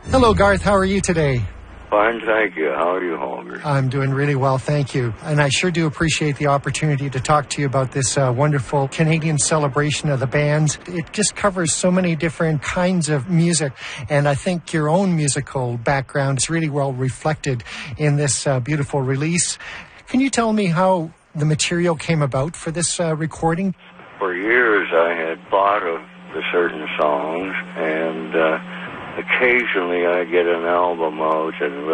Hello, Garth. How are you today? Fine, thank you. How are you, Holger? I'm doing really well, thank you. And I sure do appreciate the opportunity to talk to you about this wonderful Canadian celebration of the bands. It just covers so many different kinds of music, and I think your own musical background is really well reflected in this beautiful release. Can you tell me how the material came about for this recording? For years, I had thought of the certain songs, and occasionally I get an album out and